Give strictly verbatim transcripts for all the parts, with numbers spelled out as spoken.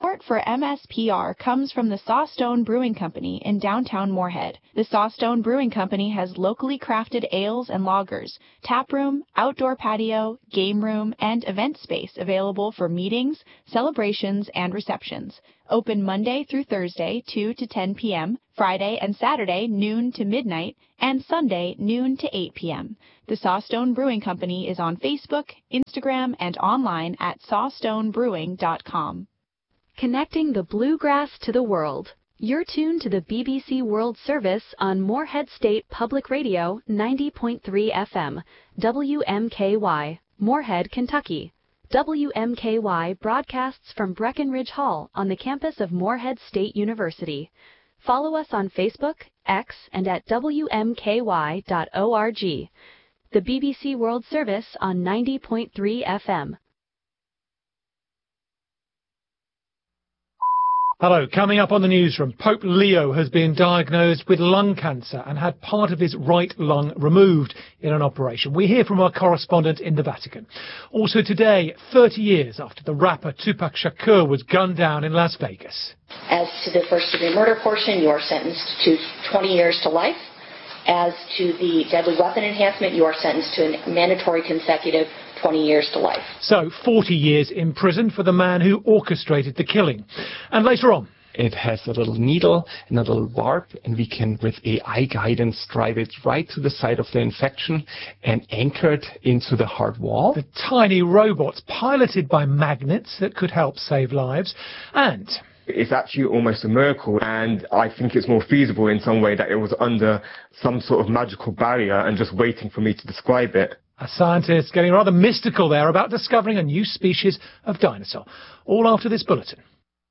Support for M S P R comes from the Sawstone Brewing Company in downtown Moorhead. The Sawstone Brewing Company has locally crafted ales and lagers, tap room, outdoor patio, game room, and event space available for meetings, celebrations, and receptions. Open Monday through Thursday, two to ten p.m., Friday and Saturday, noon to midnight, and Sunday, noon to eight p.m. The Sawstone Brewing Company is on Facebook, Instagram, and online at sawstone brewing dot com. Connecting the bluegrass to the world. You're tuned to the B B C World Service on Moorhead State Public Radio ninety point three F M, W M K Y, Moorhead, Kentucky. W M K Y broadcasts from Breckenridge Hall on the campus of Moorhead State University. Follow us on Facebook, X, and at W M K Y dot org. The B B C World Service on ninety point three F M. Hello, coming up on the newsroom, Pope Leo has been diagnosed with lung cancer and had part of his right lung removed in an operation. We hear from our correspondent in the Vatican. Also today, thirty years after the rapper Tupac Shakur was gunned down in Las Vegas. As to the first-degree murder portion, you are sentenced to twenty years to life. As to the deadly weapon enhancement, you are sentenced to a mandatory consecutive twenty years to life. So, forty years in prison for the man who orchestrated the killing. And later on, it has a little needle and a little barb, and we can, with A I guidance, drive it right to the site of the infection and anchor it into the heart wall. The tiny robots piloted by magnets that could help save lives. And it's actually almost a miracle, and I think it's more feasible in some way that it was under some sort of magical barrier and just waiting for me to describe it. A scientist getting rather mystical there about discovering a new species of dinosaur. All after this bulletin.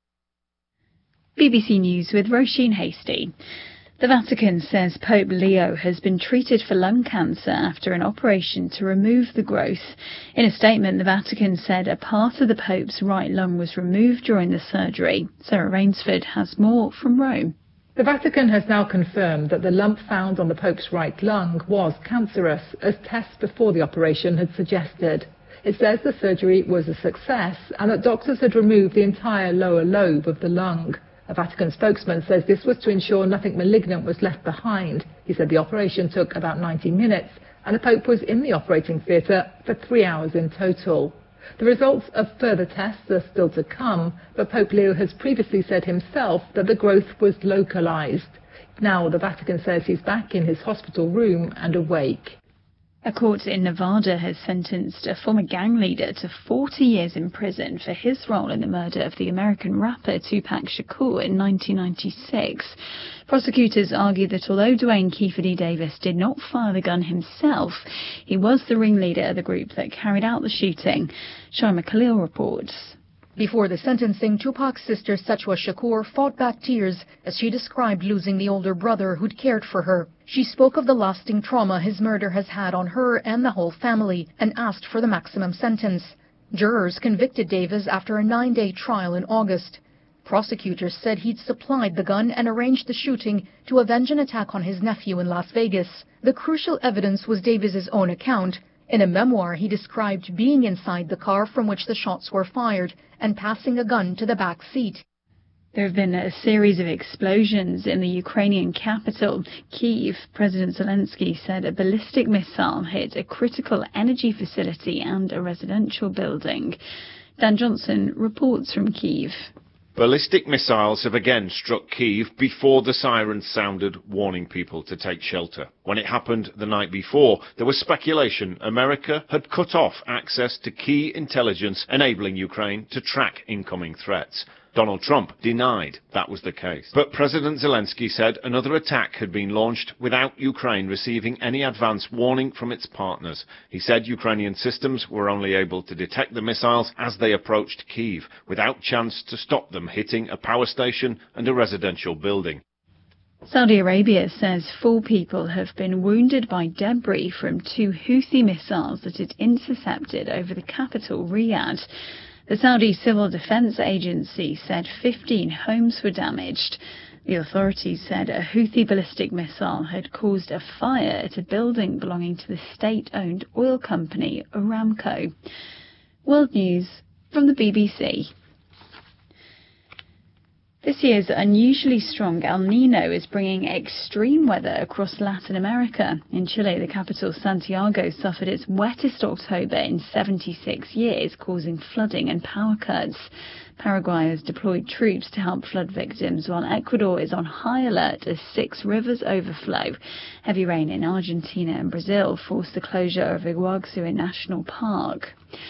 B B C News with Roisin Hastie. The Vatican says Pope Leo has been treated for lung cancer after an operation to remove the growth. In a statement, the Vatican said a part of the Pope's right lung was removed during the surgery. Sarah Rainsford has more from Rome. The Vatican has now confirmed that the lump found on the Pope's right lung was cancerous, as tests before the operation had suggested. It says the surgery was a success and that doctors had removed the entire lower lobe of the lung. A Vatican spokesman says this was to ensure nothing malignant was left behind. He said the operation took about ninety minutes and the Pope was in the operating theatre for three hours in total. The results of further tests are still to come, but Pope Leo has previously said himself that the growth was localised. Now the Vatican says he's back in his hospital room and awake. A court in Nevada has sentenced a former gang leader to forty years in prison for his role in the murder of the American rapper Tupac Shakur in nineteen ninety-six. Prosecutors argue that although Duane Keffe D. Davis did not fire the gun himself, he was the ringleader of the group that carried out the shooting. Shaima Khalil reports. Before the sentencing, Tupac's sister Satchwa Shakur fought back tears as she described losing the older brother who'd cared for her. She spoke of the lasting trauma his murder has had on her and the whole family and asked for the maximum sentence. Jurors convicted Davis after a nine-day trial in August. Prosecutors said he'd supplied the gun and arranged the shooting to avenge an attack on his nephew in Las Vegas. The crucial evidence was Davis's own account. In a memoir, he described being inside the car from which the shots were fired and passing a gun to the back seat. There have been a series of explosions in the Ukrainian capital, Kyiv. President Zelensky said a ballistic missile hit a critical energy facility and a residential building. Dan Johnson reports from Kyiv. Ballistic missiles have again struck Kyiv before the sirens sounded, warning people to take shelter. When it happened the night before, there was speculation America had cut off access to key intelligence, enabling Ukraine to track incoming threats. Donald Trump denied that was the case. But President Zelensky said another attack had been launched without Ukraine receiving any advance warning from its partners. He said Ukrainian systems were only able to detect the missiles as they approached Kyiv, without chance to stop them hitting a power station and a residential building. Saudi Arabia says four people have been wounded by debris from two Houthi missiles that it intercepted over the capital, Riyadh. The Saudi Civil Defense Agency said fifteen homes were damaged. The authorities said a Houthi ballistic missile had caused a fire at a building belonging to the state-owned oil company Aramco. World News from the B B C. This year's unusually strong El Nino is bringing extreme weather across Latin America. In Chile, the capital Santiago suffered its wettest October in seventy-six years, causing flooding and power cuts. Paraguay has deployed troops to help flood victims, while Ecuador is on high alert as six rivers overflow. Heavy rain in Argentina and Brazil forced the closure of Iguazu National Park.